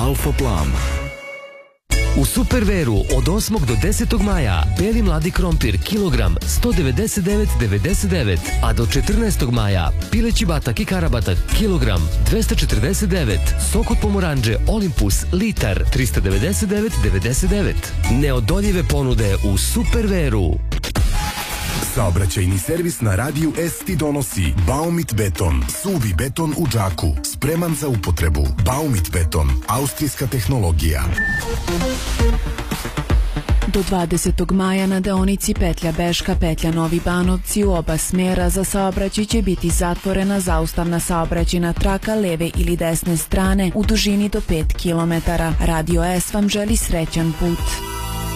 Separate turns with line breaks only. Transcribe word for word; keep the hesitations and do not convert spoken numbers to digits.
Alfa Plam.
U Superveru od osmog do desetog maja beli mladi krompir kilogram sto devedeset devet zarez devedeset devet, a do četrnaestog maja pileći batak i karabatak kilogram dvesta četrdeset devet, sok od pomoranđe Olympus litar trista devedeset devet zarez devedeset devet. Neodoljive ponude u Superveru.
Saobraćajni servis na radiju S ti donosi Baumit beton, suvi beton u džaku, spreman za upotrebu. Baumit beton, austrijska tehnologija.
Do dvadesetog maja na deonici petlja Beška, petlja Novi Banovci u oba smjera za saobraćaj će biti zatvorena zaustavna saobraćajna traka leve ili desne strane u dužini do pet kilometara. Radio S vam želi srećan put.